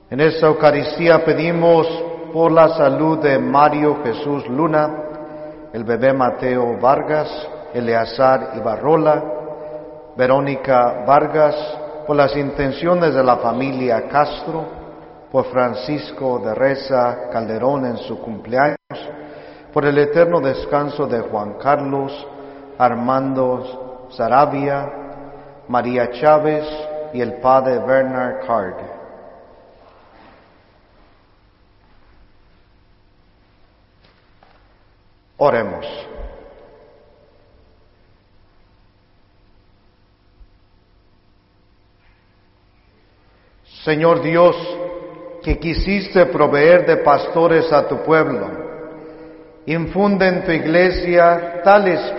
En esta Eucaristía pedimos por la salud de Mario Jesús Luna, el bebé Mateo Vargas, Eleazar Ibarrola, Verónica Vargas, por las intenciones de la familia Castro, por Francisco de Reza Calderón en su cumpleaños, por el eterno descanso de Juan Carlos Armando Sarabia, María Chávez y el padre Bernard Card. Oremos. Señor Dios, que quisiste proveer de pastores a tu pueblo, infunde en tu iglesia tal espíritu